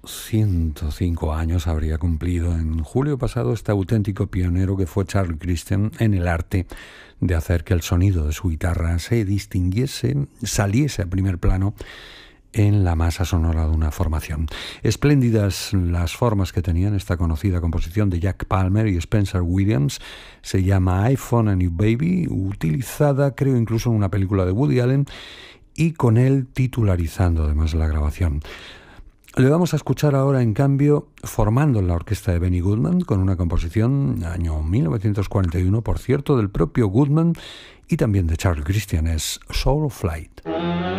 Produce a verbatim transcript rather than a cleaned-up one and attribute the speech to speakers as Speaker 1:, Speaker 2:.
Speaker 1: ciento cinco años habría cumplido en julio pasado este auténtico pionero que fue Charlie Christian en el arte de hacer que el sonido de su guitarra se distinguiese, saliese a primer plano en la masa sonora de una formación. Espléndidas las formas que tenían esta conocida composición de Jack Palmer y Spencer Williams. Se llama iPhone a New Baby, utilizada creo incluso en una película de Woody Allen, y con él titularizando además la grabación. Le vamos a escuchar ahora, en cambio, formando en la orquesta de Benny Goodman, con una composición año mil novecientos cuarenta y uno, por cierto, del propio Goodman y también de Charlie Christian, es Soul of Flight.